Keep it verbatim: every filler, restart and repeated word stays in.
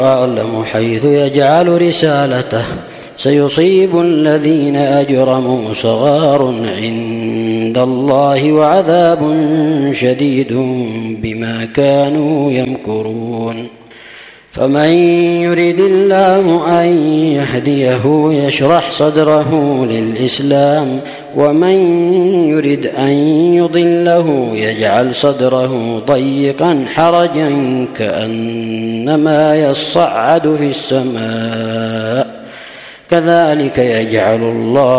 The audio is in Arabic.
أعلم حيث يجعل رسالته سيصيب الذين أجرموا صغار عند الله وعذاب شديد بما كانوا يمكرون. فمن يرد الله أن يهديه يشرح صدره للإسلام ومن يرد أن يضله يجعل صدره ضيقا حرجا كأنما يصعد في السماء كذلك يجعل الله